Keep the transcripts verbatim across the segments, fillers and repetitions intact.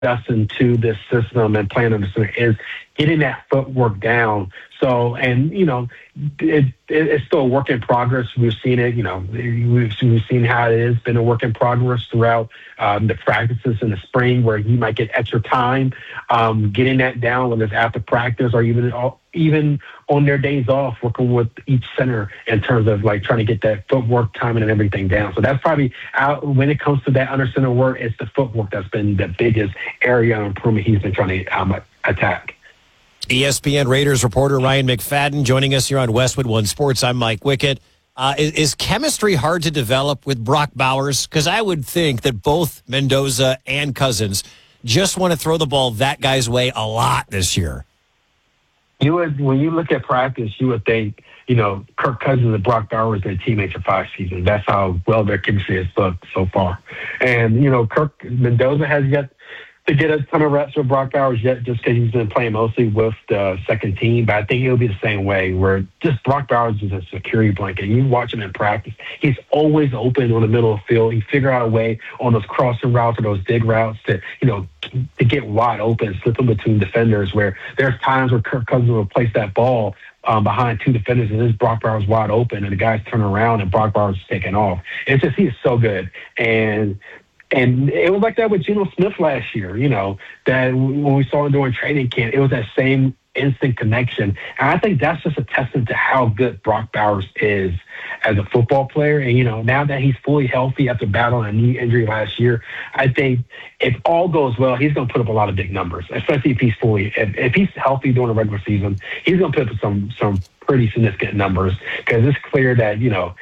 adjusting to this system and playing under center is getting that footwork down. So, and, you know, it, it, it's still a work in progress. We've seen it, you know, we've, we've seen how it has been a work in progress throughout um, the practices in the spring where he might get extra time um, getting that down, whether it's after practice or even even on their days off, working with each center in terms of like trying to get that footwork timing and everything down. So that's probably out when it comes to that under center work, it's the footwork that's been the biggest area of improvement he's been trying to um, attack. E S P N Raiders reporter Ryan McFadden joining us here on Westwood One Sports. I'm Mike Wickett. Uh, is, is chemistry hard to develop with Brock Bowers? Because I would think that both Mendoza and Cousins just want to throw the ball that guy's way a lot this year. You would, when you look at practice, you would think, you know, Kirk Cousins and Brock Bowers, their teammates for five seasons. That's how well their chemistry has looked so far. And, you know, Kirk Mendoza has yet to get a ton of reps with Brock Bowers yet just because he's been playing mostly with the second team. But I think it'll be the same way where just Brock Bowers is a security blanket. You watch him in practice. He's always open on the middle of the field. He figure out a way on those crossing routes or those dig routes to, you know, to get wide open, slipping between defenders where there's times where Kirk Cousins will place that ball um, behind two defenders and this Brock Bowers wide open and the guys turn around and Brock Bowers is taking off. It's just, he's so good. And And it was like that with Geno Smith last year, you know, that when we saw him during training camp, it was that same instant connection. And I think that's just a testament to how good Brock Bowers is as a football player. And, you know, now that he's fully healthy after battling a knee injury last year, I think if all goes well, he's going to put up a lot of big numbers, especially if he's fully, if, if he's healthy during the regular season, he's going to put up some, some pretty significant numbers because it's clear that, you know,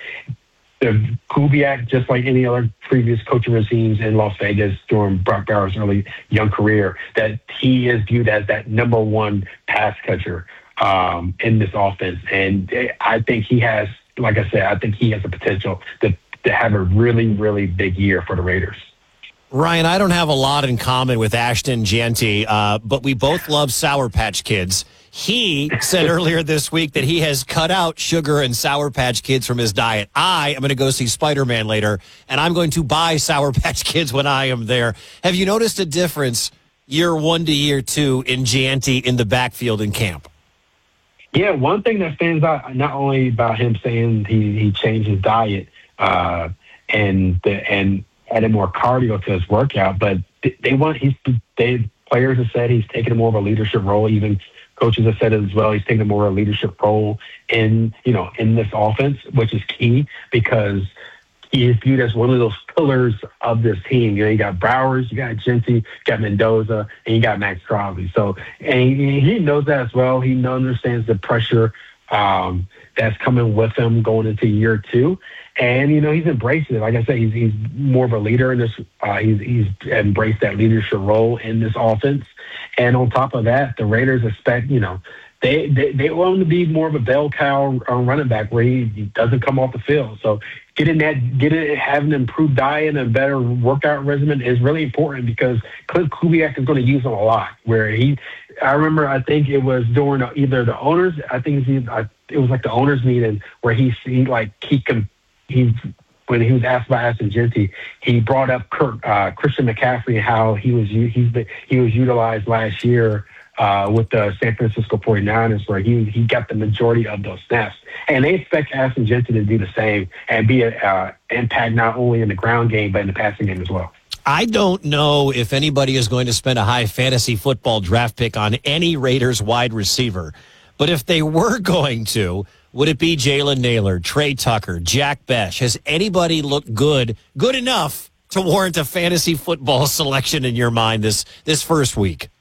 the Kubiak, just like any other previous coaching regimes in Las Vegas during Brock Bowers' early young career, that he is viewed as that number one pass catcher um, in this offense. And I think he has, like I said, I think he has the potential to, to have a really, really big year for the Raiders. Ryan, I don't have a lot in common with Ashton Jeanty, uh, but we both love Sour Patch Kids. He said earlier this week that he has cut out sugar and Sour Patch Kids from his diet. I am going to go see Spider-Man later, and I'm going to buy Sour Patch Kids when I am there. Have you noticed a difference year one to year two in Jeanty in the backfield in camp? Yeah, one thing that stands out, not only about him saying he, he changed his diet uh, and the, and added more cardio to his workout, but they want he's they players have said he's taking more of a leadership role. Even coaches have said it as well. He's taking more of a leadership role in you know in this offense, which is key because he is viewed as one of those pillars of this team. You know, you got Bowers, you got Jeanty, you got Mendoza, and you got Max Crosby. So, and he knows that as well. He understands the pressure um, that's coming with him going into year two. And, you know, he's embracing it. Like I said, he's, he's more of a leader in this. Uh, he's, he's embraced that leadership role in this offense. And on top of that, the Raiders expect, you know, they, they, they want him to be more of a bell cow running back where he, he doesn't come off the field. So getting that, getting having an improved diet and a better workout regimen is really important because Clint Kubiak is going to use him a lot. Where he, I remember, I think it was during either the owners, I think it was, it was like the owners meeting where he, he like he can, he when he was asked by Ashton Jeanty, he brought up Kirk, uh, Christian McCaffrey and how he was he's been, he was utilized last year. Uh, with the San Francisco forty-niners, where he he got the majority of those snaps. And they expect Ashton Jeanty to do the same and be an uh, impact not only in the ground game, but in the passing game as well. I don't know if anybody is going to spend a high fantasy football draft pick on any Raiders wide receiver, but if they were going to, would it be Jalen Nailor, Trey Tucker, Jack Besh? Has anybody looked good, good enough to warrant a fantasy football selection in your mind this this first week?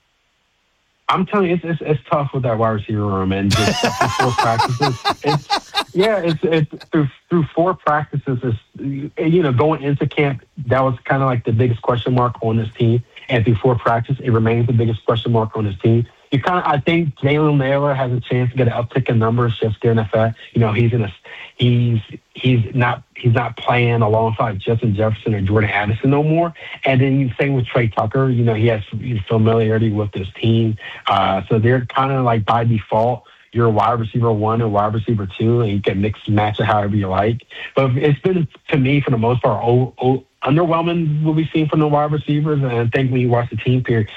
I'm telling you, it's, it's it's tough with that wide receiver room and just through four practices. It's, yeah, it's it's through through four practices. It's, you know, going into camp, that was kind of like the biggest question mark on this team. And through four practices, it remains the biggest question mark on this team. You kind of, I think Jalen Nailor has a chance to get an uptick in numbers just given the fact, you know, he's in a, he's he's not he's not playing alongside Justin Jefferson or Jordan Addison no more. And then you same with Trey Tucker, you know, he has familiarity with this team, uh, so they're kind of like by default. You're a wide receiver one and wide receiver two, and you can mix and match it however you like. But it's been, to me, for the most part, o- o- underwhelming what we've seen from the wide receivers. And I think when you watch the team period,